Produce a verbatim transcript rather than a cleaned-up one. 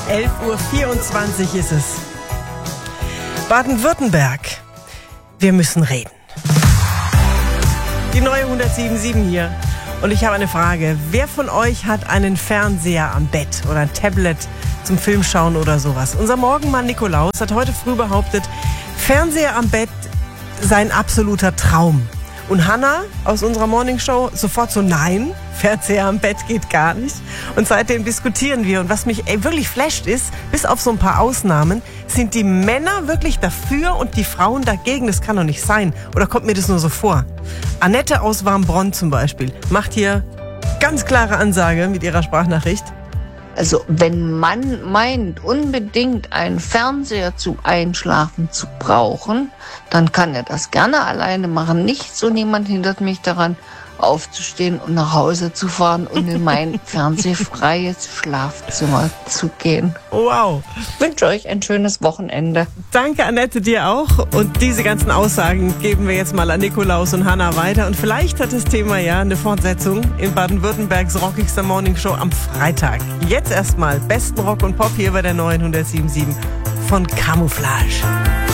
elf Uhr vierundzwanzig ist es. Baden-Württemberg. Wir müssen reden. Die neue hundertsieben Komma sieben hier. Und ich habe eine Frage. Wer von euch hat einen Fernseher am Bett oder ein Tablet zum Filmschauen oder sowas? Unser Morgenmann Nikolaus hat heute früh behauptet, Fernseher am Bett sei ein absoluter Traum. Und Hannah aus unserer Morningshow sofort so, nein, Fernseher am Bett geht gar nicht. Und seitdem diskutieren wir. Und was mich ey, wirklich flasht ist, bis auf so ein paar Ausnahmen, sind die Männer wirklich dafür und die Frauen dagegen. Das kann doch nicht sein. Oder kommt mir das nur so vor? Annette aus Warmbronn zum Beispiel macht hier ganz klare Ansage mit ihrer Sprachnachricht. Also wenn man meint, unbedingt einen Fernseher zum Einschlafen zu brauchen, dann kann er das gerne alleine machen. Nichts und niemand hindert mich daran, aufzustehen und nach Hause zu fahren und in mein fernsehfreies Schlafzimmer zu gehen. Wow. Ich wünsche euch ein schönes Wochenende. Danke, Annette, dir auch. Und diese ganzen Aussagen geben wir jetzt mal an Nikolaus und Hannah weiter. Und vielleicht hat das Thema ja eine Fortsetzung in Baden-Württembergs rockigster Morningshow am Freitag. Jetzt erstmal besten Rock und Pop hier bei der neuen hundertsieben Komma sieben von Camouflage.